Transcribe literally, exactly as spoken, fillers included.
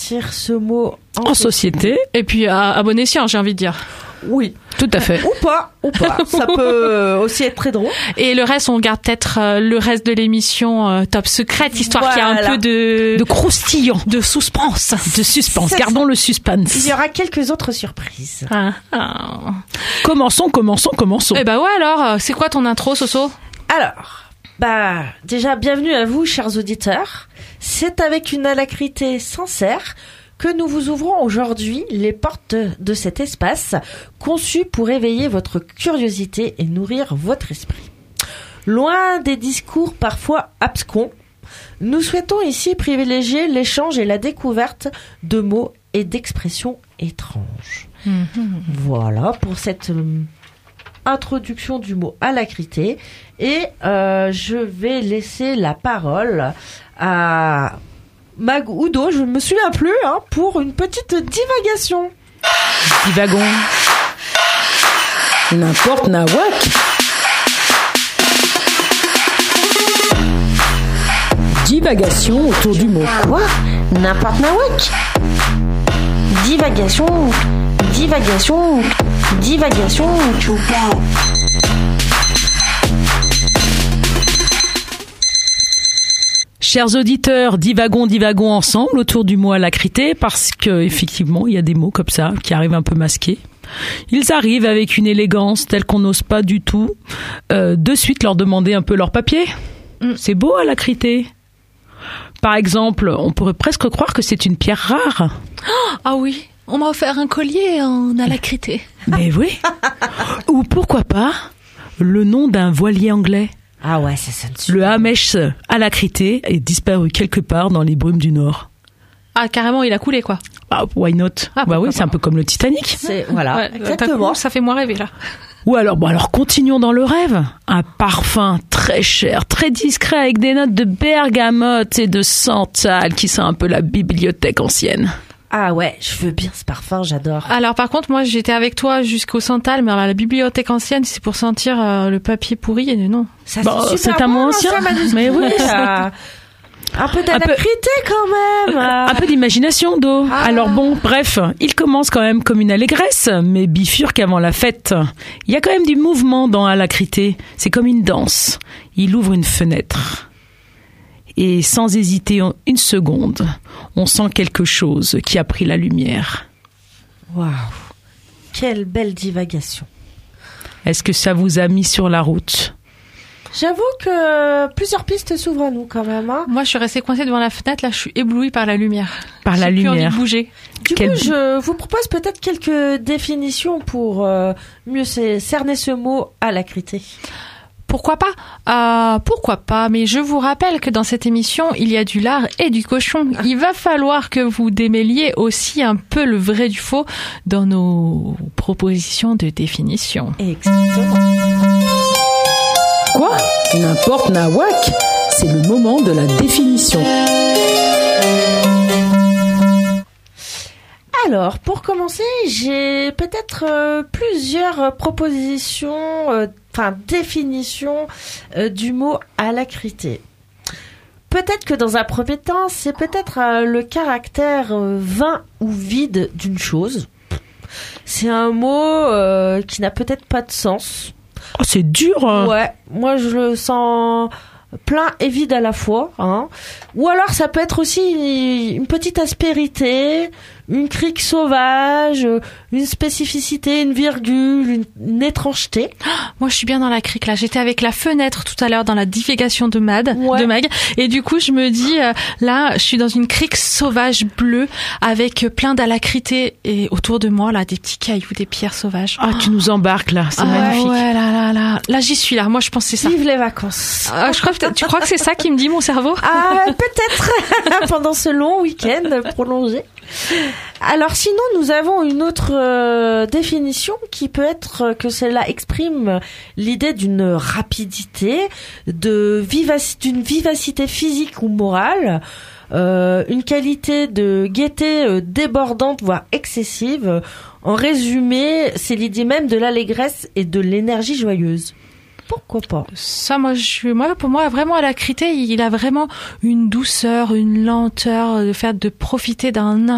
sortir ce mot en, en société. société. Et puis à, à bon escient, j'ai envie de dire. Oui, tout à fait. Ou pas, ou pas. Ça peut aussi être très drôle. Et le reste, on garde peut-être euh, le reste de l'émission euh, top secrète, histoire voilà. qu'il y ait un peu de... De croustillant. De suspense. De suspense. Ça, Gardons le suspense. Il y aura quelques autres surprises. Ah, ah. Commençons, commençons, commençons. Eh ben ouais, alors, c'est quoi ton intro, Soso ? Alors, bah, déjà, bienvenue à vous, chers auditeurs. C'est avec une alacrité sincère que nous vous ouvrons aujourd'hui les portes de cet espace conçu pour éveiller votre curiosité et nourrir votre esprit. Loin des discours parfois abscons, nous souhaitons ici privilégier l'échange et la découverte de mots et d'expressions étranges. Mmh. Voilà pour cette euh, introduction du mot alacrité. Et euh, je vais laisser la parole à... Mag ou Do, je ne me souviens plus, hein, pour une petite divagation. Divagons. N'importe nawak. Divagation autour du mot. Quoi ? N'importe nawak. Divagation. Divagation. Divagation. Chers auditeurs, divagons, divagons ensemble autour du mot alacrité parce que effectivement, il y a des mots comme ça qui arrivent un peu masqués. Ils arrivent avec une élégance telle qu'on n'ose pas du tout euh, de suite leur demander un peu leur papier. Mm. C'est beau alacrité. Par exemple, on pourrait presque croire que c'est une pierre rare. Oh, ah oui, on m'a offert un collier en alacrité. Mais oui. Ou pourquoi pas le nom d'un voilier anglais. Ah ouais, c'est ça. Le Hamish alacrité est disparu quelque part dans les brumes du Nord. Ah, carrément, il a coulé, quoi. Ah, why not? Ah, bah oui, c'est un peu comme le Titanic. C'est, voilà, ouais, exactement. Ça fait moins rêver, là. Ou alors, bon, alors continuons dans le rêve. Un parfum très cher, très discret, avec des notes de bergamote et de santal qui sent un peu la bibliothèque ancienne. Ah ouais, je veux bien ce parfum, j'adore. Alors par contre, moi j'étais avec toi jusqu'au santal, mais alors, la bibliothèque ancienne, c'est pour sentir euh, le papier pourri et non. Ça, bon, c'est, c'est un mot ancien, mais oui. Ça... Un peu d'alacrité quand même. Un peu d'imagination, Do. Ah. Alors bon, bref, il commence quand même comme une allégresse, mais bifurque avant la fête. Il y a quand même du mouvement dans alacrité. C'est comme une danse. Il ouvre une fenêtre. Et sans hésiter une seconde, on sent quelque chose qui a pris la lumière. Waouh, quelle belle divagation. Est-ce que ça vous a mis sur la route ? J'avoue que plusieurs pistes s'ouvrent à nous quand même. Hein. Moi, je suis restée coincée devant la fenêtre. Là, je suis éblouie par la lumière. Par J'ai la plus lumière. Envie de bouger. Du Quelle... coup, je vous propose peut-être quelques définitions pour euh, mieux cerner ce mot alacrité. Pourquoi pas euh, Pourquoi pas Mais je vous rappelle que dans cette émission, il y a du lard et du cochon. Il va falloir que vous démêliez aussi un peu le vrai du faux dans nos propositions de définition. Exactement. Quoi ? N'importe nawak ? C'est le moment de la définition. Alors, pour commencer, j'ai peut-être euh, plusieurs propositions, euh, enfin définitions euh, du mot alacrité. Peut-être que dans un premier temps, c'est peut-être euh, le caractère euh, vain ou vide d'une chose. C'est un mot euh, qui n'a peut-être pas de sens. Oh, c'est dur. Hein. Ouais, moi je le sens plein et vide à la fois. Hein. Ou alors ça peut être aussi une petite aspérité, une crique sauvage, une spécificité, une virgule, une, une étrangeté. Oh, moi, je suis bien dans la crique là. J'étais avec la fenêtre tout à l'heure dans la divagation de Mad, ouais. de Mag, et du coup, je me dis euh, là, je suis dans une crique sauvage bleue avec plein d'alacrité et autour de moi là des petits cailloux, des pierres sauvages. Ah, oh. Tu nous embarques là, c'est ah, magnifique. Ouais, là, là, là, là, j'y suis là. Moi, je pense que c'est ça. Vive les vacances. Euh, je crois que tu crois que c'est ça qui me dit mon cerveau. Ah, peut-être pendant ce long week-end prolongé. Alors sinon, nous avons une autre euh, définition qui peut être que cela exprime l'idée d'une rapidité, de vivac- d'une vivacité physique ou morale, euh, une qualité de gaieté euh, débordante, voire excessive. En résumé, c'est l'idée même de l'allégresse et de l'énergie joyeuse. Pourquoi pas? Ça, moi, je, moi, pour moi, vraiment, alacrité, il a vraiment une douceur, une lenteur, le fait de profiter d'un